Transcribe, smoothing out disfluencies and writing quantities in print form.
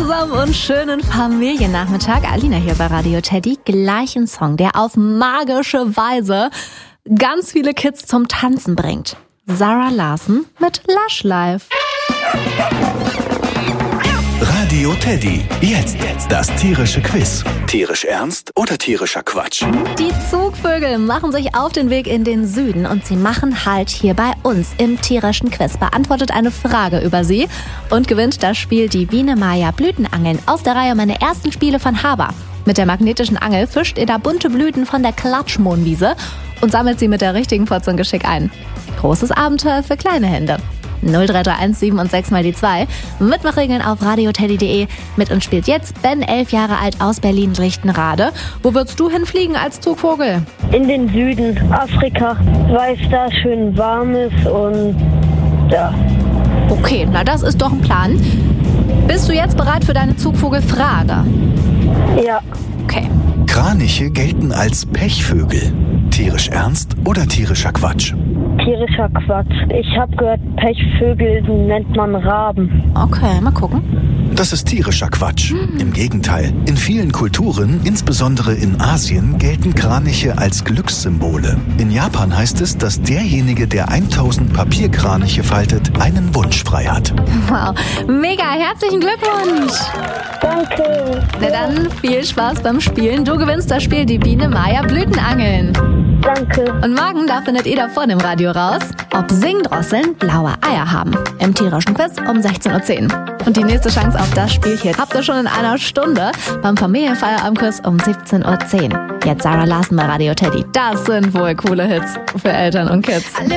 zusammen und schönen Familiennachmittag. Alina hier bei Radio Teddy. Gleich ein Song, der auf magische Weise ganz viele Kids zum Tanzen bringt. Zara Larsson mit Lush Life. Radio Teddy. Jetzt das tierische Quiz. Tierisch ernst oder tierischer Quatsch? Die Zugvögel machen sich auf den Weg in den Süden und sie machen Halt hier bei uns im tierischen Quiz. Beantwortet eine Frage über sie und gewinnt das Spiel Die Biene Maya Blütenangeln aus der Reihe Meine ersten Spiele von Haber. Mit der magnetischen Angel fischt ihr da bunte Blüten von der Klatschmohnwiese und sammelt sie mit der richtigen Portion Geschick ein. Großes Abenteuer für kleine Hände. 0331 7 und 6 mal die 2. Mitmachregeln auf radioteddy.de. Mit uns spielt jetzt Ben, 11 Jahre alt, aus Berlin-Lichtenrade. Wo würdest du hinfliegen als Zugvogel? In den Süden, Afrika, weil es da schön warm ist und ja. Okay, na das ist doch ein Plan. Bist du jetzt bereit für deine Zugvogelfrage? Ja, Okay. Kraniche gelten als Pechvögel. Tierisch ernst oder tierischer Quatsch? tierischer Quatsch. Ich habe gehört, Pechvögel nennt man Raben. Okay, mal gucken. Das ist tierischer Quatsch. Im Gegenteil, in vielen Kulturen, insbesondere in Asien, gelten Kraniche als Glückssymbole. In Japan heißt es, dass derjenige, der 1000 Papierkraniche faltet, einen Wunsch frei hat. Wow, mega, herzlichen Glückwunsch. Danke. Na dann, viel Spaß beim Spielen. Du gewinnst das Spiel Die Biene Maya Blütenangeln. Danke. Und morgen, da findet ihr da vor dem Radio raus, ob Singdrosseln blaue Eier haben. Im tierischen Quiz um 16:10 Uhr. Und die nächste Chance auf das Spiel hier habt ihr schon in einer Stunde beim Familienfeierabendquiz um 17:10 Uhr. Jetzt Zara Larsson bei Radio Teddy. Das sind wohl coole Hits für Eltern und Kids.